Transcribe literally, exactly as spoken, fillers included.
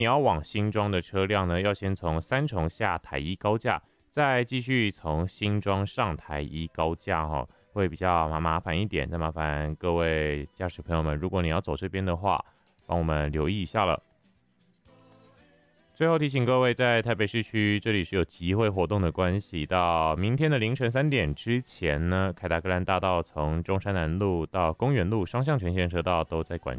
你要往新庄的车辆呢，要先从三重下台一高架，再继续从新庄上台一高架哈、哦，会比较麻麻烦一点。再麻烦各位驾驶朋友们，如果你要走这边的话，帮我们留意一下了。最后提醒各位，在台北市区这里是有集会活动的关系，到明天的凌晨三点之前呢，凯达格兰大道从中山南路到公园路双向全线车道都在管